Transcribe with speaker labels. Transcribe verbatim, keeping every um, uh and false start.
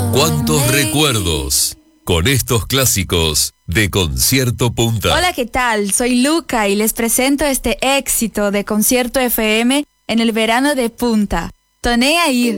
Speaker 1: ¿Cuántos recuerdos con estos clásicos de Concierto Punta?
Speaker 2: Hola, ¿qué tal? Soy Luca y les presento este éxito de Concierto F M en el verano de Punta. Tonea ir.